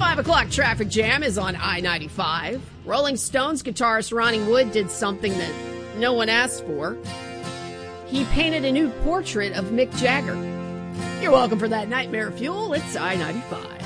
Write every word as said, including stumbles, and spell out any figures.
five o'clock traffic jam is on I ninety-five. Rolling Stones guitarist Ronnie Wood did something that no one asked for. He painted a new portrait of Mick Jagger. You're welcome for that nightmare fuel. It's I ninety-five.